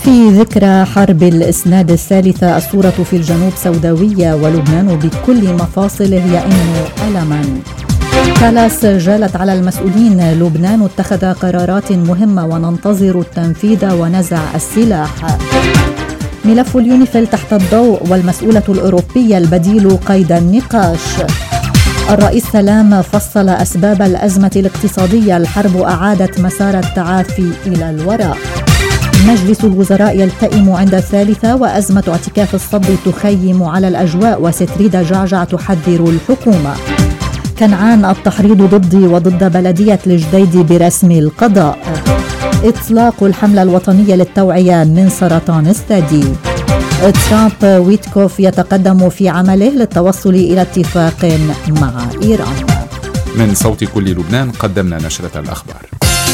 في ذكرى حرب الإسناد الثالثة، الصورة في الجنوب سوداوية ولبنان بكل مفاصله يئن ألما. كالاس جالت على المسؤولين، لبنان اتخذ قرارات مهمة وننتظر التنفيذ ونزع السلاح. ملف اليونيفيل تحت الضوء، والمسؤولة الأوروبية البديل قيد النقاش. الرئيس سلام فصل أسباب الأزمة الاقتصادية، الحرب أعادت مسار التعافي إلى الوراء. مجلس الوزراء يلتئم عند الثالثة، وأزمة اعتكاف الصب تخيم على الأجواء، وستريد جعجع تحذر الحكومة. كنعان التحريض ضدي وضد بلدية الجديد برسم القضاء. إطلاق الحملة الوطنية للتوعية من سرطان الثدي. ترامب ويتكوف يتقدم في عمله للتوصل إلى اتفاق مع إيران. من صوت كل لبنان قدمنا نشرة الأخبار.